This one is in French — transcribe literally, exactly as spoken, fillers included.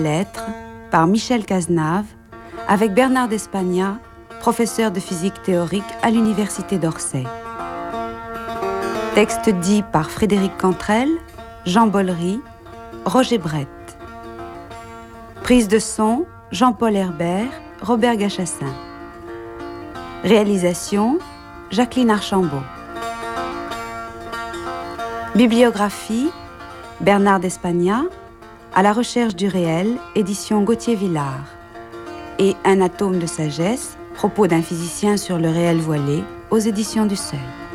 Lettres par Michel Cazenave avec Bernard d'Espagna, professeur de physique théorique à l'Université d'Orsay. Texte dit par Frédéric Cantrel, Jean Bollery, Roger Brett. Prise de son, Jean-Paul Herbert, Robert Gachassin. Réalisation, Jacqueline Archambault. Bibliographie, Bernard d'Espagna, À la recherche du réel, édition Gauthier-Villard. Et Un atome de sagesse, propos d'un physicien sur le réel voilé, aux éditions du Seuil.